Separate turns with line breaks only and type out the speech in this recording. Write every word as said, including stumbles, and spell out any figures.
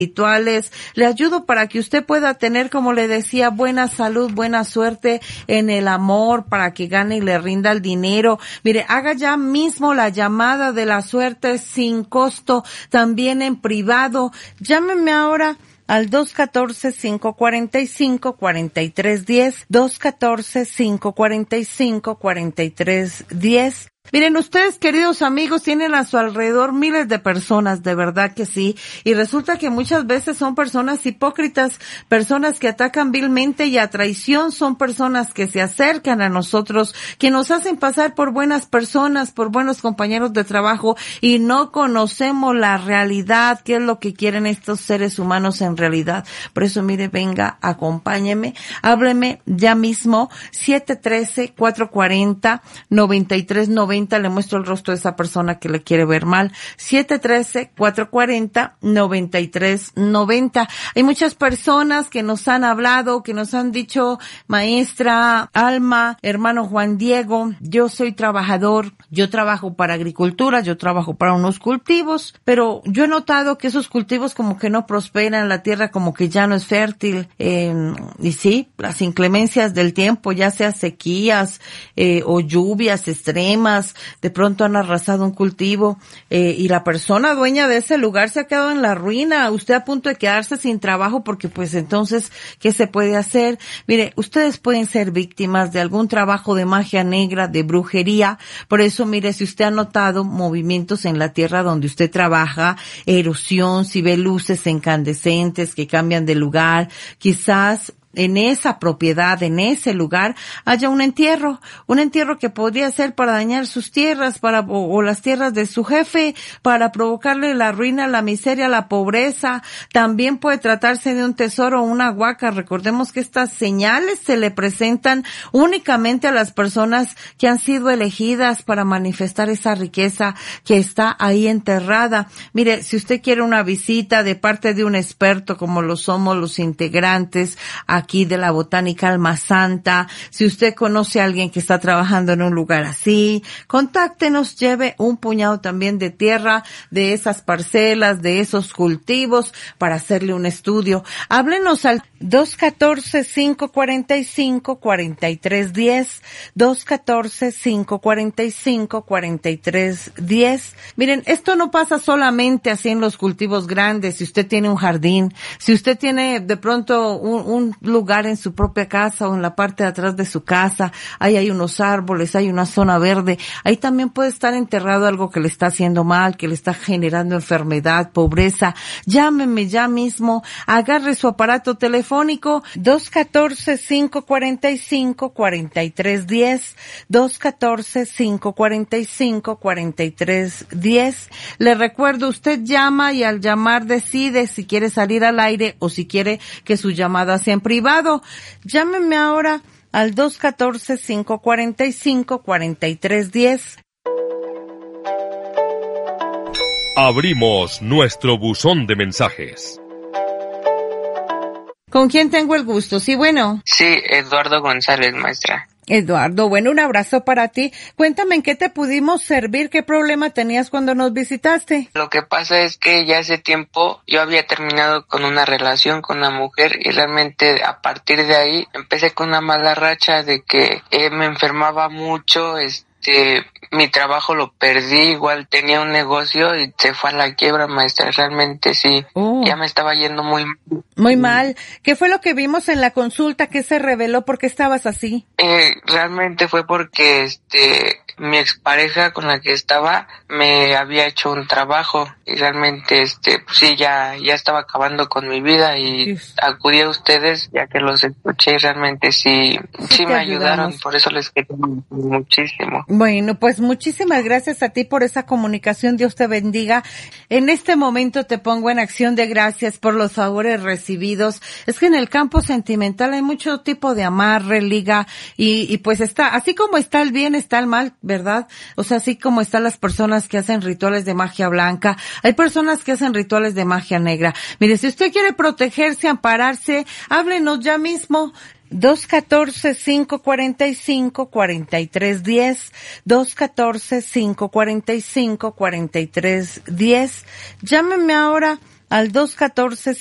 espirituales. Le ayudo para que usted pueda tener, como le decía, buena salud, buena suerte en el amor, para que gane y le rinda el dinero. Mire, haga ya mismo la llamada de la suerte sin costo, también en privado. Llámeme ahora al dos uno cuatro, cinco cuatro cinco, cuatro tres uno cero, dos uno cuatro, cinco cuatro cinco, cuatro tres uno cero. Miren, ustedes, queridos amigos, tienen a su alrededor miles de personas, de verdad que sí, y resulta que muchas veces son personas hipócritas, personas que atacan vilmente y a traición, son personas que se acercan a nosotros, que nos hacen pasar por buenas personas, por buenos compañeros de trabajo, y no conocemos la realidad, qué es lo que quieren estos seres humanos en realidad. Por eso, mire, venga, acompáñeme, hábleme ya mismo, siete uno tres, cuatro cuatro cero, nueve tres nueve cero. Le muestro el rostro de esa persona que le quiere ver mal. siete uno tres, cuatro cuatro cero, nueve tres nueve cero. Hay muchas personas que nos han hablado, que nos han dicho, maestra Alma, hermano Juan Diego, yo soy trabajador, yo trabajo para agricultura, yo trabajo para unos cultivos, pero yo he notado que esos cultivos como que no prosperan, la tierra como que ya no es fértil, eh, y sí, las inclemencias del tiempo, ya sea sequías eh, o lluvias extremas, de pronto han arrasado un cultivo eh, y la persona dueña de ese lugar se ha quedado en la ruina, usted a punto de quedarse sin trabajo, porque pues entonces, ¿qué se puede hacer? Mire, ustedes pueden ser víctimas de algún trabajo de magia negra, de brujería. Por eso, mire, si usted ha notado movimientos en la tierra donde usted trabaja, erosión, si ve luces incandescentes que cambian de lugar, quizás en esa propiedad, en ese lugar, haya un entierro, un entierro que podría ser para dañar sus tierras, para, o, o las tierras de su jefe, para provocarle la ruina, la miseria, la pobreza. También puede tratarse de un tesoro o una huaca. Recordemos que estas señales se le presentan únicamente a las personas que han sido elegidas para manifestar esa riqueza que está ahí enterrada. Mire, si usted quiere una visita de parte de un experto, como lo somos los integrantes aquí de la Botánica Alma Santa, si usted conoce a alguien que está trabajando en un lugar así, contáctenos, lleve un puñado también de tierra de esas parcelas, de esos cultivos, para hacerle un estudio. Háblenos al dos uno cuatro, cinco cuatro cinco, cuatro tres uno cero, dos uno cuatro, cinco cuatro cinco, cuatro tres uno cero. Miren, esto no pasa solamente así en los cultivos grandes. Si usted tiene un jardín, si usted tiene de pronto un, un lugar en su propia casa o en la parte de atrás de su casa, ahí hay unos árboles, hay una zona verde, ahí también puede estar enterrado algo que le está haciendo mal, que le está generando enfermedad, pobreza. Llámeme ya mismo, agarre su aparato telefónico, dos uno cuatro, cinco cuatro cinco, cuatro tres uno cero, dos uno cuatro, cinco cuatro cinco, cuatro tres uno cero. Le recuerdo, usted llama y al llamar decide si quiere salir al aire o si quiere que su llamada sea en privado. Llámeme ahora al dos uno cuatro, cinco cuatro cinco, cuatro tres uno cero.
Abrimos nuestro buzón de mensajes.
¿Con quién tengo el gusto? Sí, bueno.
Sí, Eduardo González, maestra.
Eduardo, bueno, un abrazo para ti. Cuéntame en qué te pudimos servir, qué problema tenías cuando nos visitaste.
Lo que pasa es que ya hace tiempo yo había terminado con una relación con una mujer y realmente a partir de ahí empecé con una mala racha de que eh, me enfermaba mucho, este, mi trabajo lo perdí, igual tenía un negocio y se fue a la quiebra, maestra, realmente sí, oh. Ya me estaba yendo muy mal.
Muy mal. ¿Qué fue lo que vimos en la consulta? ¿Qué se reveló? ¿Por qué estabas así?
Eh, realmente fue porque, este, mi expareja con la que estaba me había hecho un trabajo y realmente, este, pues sí, ya, ya estaba acabando con mi vida y Dios. Acudí a ustedes ya que los escuché y realmente sí, sí, sí me ayudaron, ayudamos. Por eso les quería muchísimo.
Bueno, pues muchísimas gracias a ti por esa comunicación, Dios te bendiga. En este momento te pongo en acción de gracias por los favores recibidos. Es que en el campo sentimental hay mucho tipo de amarre, liga, y, y pues está, así como está el bien, está el mal, ¿verdad? O sea, así como están las personas que hacen rituales de magia blanca, hay personas que hacen rituales de magia negra. Mire, si usted quiere protegerse, ampararse, háblenos ya mismo. dos uno cuatro, cinco cuatro cinco, cuatro tres uno cero, dos uno cuatro, cinco cuatro cinco, cuatro tres uno cero. Llámeme ahora al dos catorce